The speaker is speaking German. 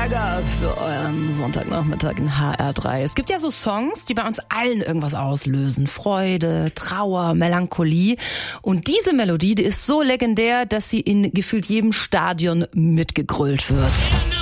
Schlager für euren Sonntagnachmittag in HR3. Es gibt ja so Songs, die bei uns allen irgendwas auslösen. Freude, Trauer, Melancholie. Und diese Melodie, die ist so legendär, dass sie in gefühlt jedem Stadion mitgegrölt wird.